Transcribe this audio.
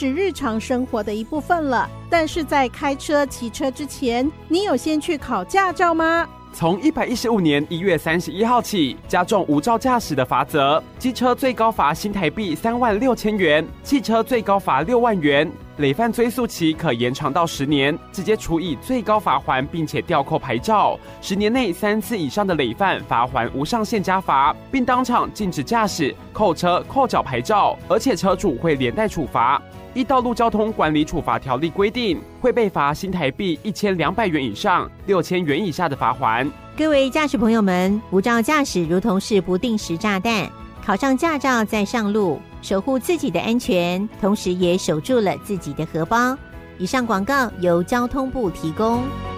是日常生活的一部分了。但是在开车、骑车之前，你有先去考驾照吗？ 从115年1月31号起，加重无照驾驶的罚则，机车最高罚新台币36000元，汽车最高罚6万元。累犯追诉期可延长到10年，直接处以最高罚锾，并且吊扣牌照。10年内3次以上的累犯，罚锾无上限加罚，并当场禁止驾驶、扣车、扣缴牌照，而且车主会连带处罚。依道路交通管理处罚条例规定，会被罚新台币1200元以上6000元以下的罚锾。 各位驾驶朋友们，无照驾驶如同是不定时炸弹，考上驾照再上路，守护自己的安全，同时也守住了自己的荷包。以上广告由交通部提供。